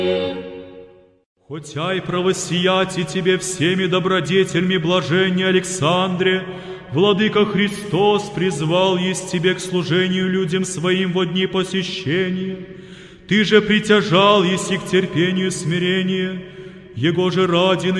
Хотя и правосияти тебе всеми добродетельми блаженней Александре, Владыка Христос призвал есть тебе к служению людям своим во дни посещения. Ты же притяжал еси к терпению смирения, Его же ради